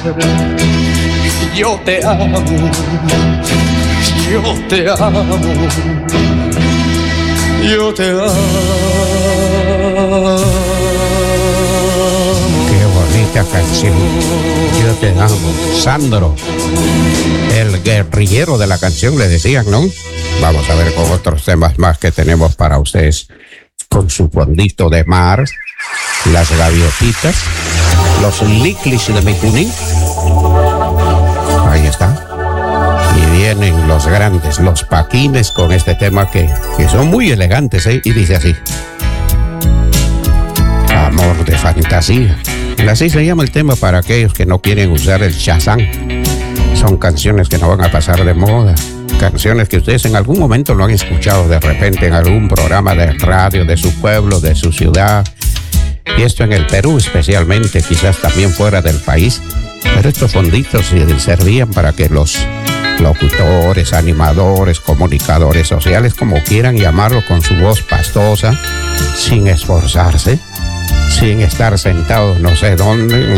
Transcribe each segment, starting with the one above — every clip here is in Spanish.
Yo te amo, yo te amo, yo te amo. Qué bonita canción, yo te amo. Sandro, el guerrillero de la canción, le decían, ¿no? Vamos a ver con otros temas más que tenemos para ustedes. Con su fondito de mar, las gaviotitas, los liclis de Mikuni. Ahí está. Y vienen los grandes, los paquines, con este tema que son muy elegantes, ¿eh? Y dice así: amor de fantasía. Así se llama el tema para aquellos que no quieren usar el Shazam. Son canciones que no van a pasar de moda. Canciones que ustedes en algún momento lo han escuchado de repente en algún programa de radio de su pueblo, de su ciudad. Y esto en el Perú especialmente, quizás también fuera del país. Pero estos fonditos servían para que los locutores, animadores, comunicadores sociales, como quieran llamarlo, con su voz pastosa, sin esforzarse, sin estar sentados no sé dónde.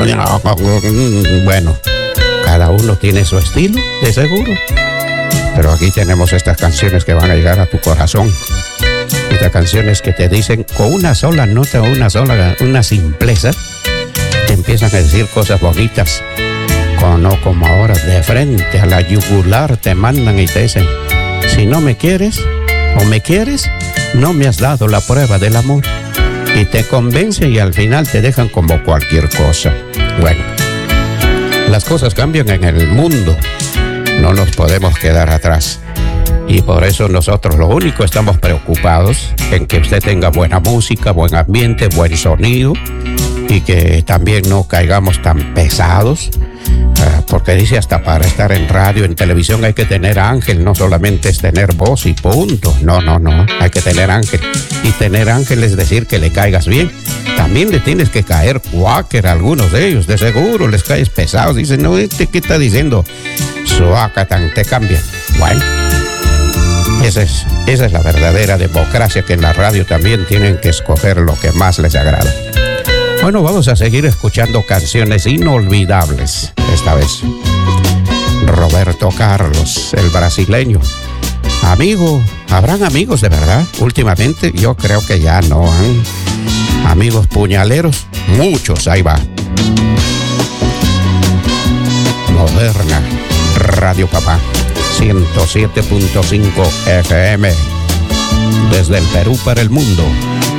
Bueno, cada uno tiene su estilo, de seguro. Pero aquí tenemos estas canciones que van a llegar a tu corazón. Estas canciones que te dicen con una sola nota, una simpleza, te empiezan a decir cosas bonitas. No como ahora, de frente a la yugular te mandan y te dicen: si no me quieres o me quieres, no me has dado la prueba del amor. Y te convencen y al final te dejan como cualquier cosa. Bueno, las cosas cambian en el mundo. No nos podemos quedar atrás. Y por eso nosotros lo único estamos preocupados en que usted tenga buena música, buen ambiente, buen sonido, y que también no caigamos tan pesados. Porque dice, hasta para estar en radio, en televisión hay que tener ángel, no solamente es tener voz y punto. No, hay que tener ángel. Y tener ángel es decir que le caigas bien. También le tienes que caer cuáquer a algunos de ellos, de seguro les caes pesados. Dicen, no, ¿qué está diciendo? Suácatan, te cambian. Bueno, esa es la verdadera democracia, que en la radio también tienen que escoger lo que más les agrada. Bueno, vamos a seguir escuchando canciones inolvidables. Esta vez, Roberto Carlos, el brasileño. Amigo, ¿habrán amigos de verdad? Últimamente yo creo que ya no han. Amigos puñaleros, muchos, ahí va. Moderna, Radio Papá, 107.5 FM. Desde el Perú para el mundo.